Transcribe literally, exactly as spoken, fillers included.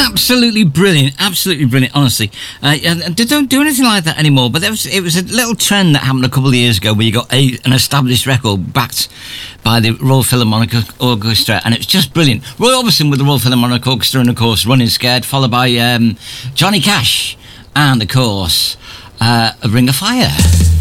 absolutely brilliant, absolutely brilliant, honestly. Uh, and they don't do anything like that anymore, but there was, it was a little trend that happened a couple of years ago where you got a, an established record backed by the Royal Philharmonic Orchestra, and it was just brilliant. Roy Orbison with the Royal Philharmonic Orchestra, and of course Running Scared, followed by um, Johnny Cash, and of course uh, A Ring of Fire.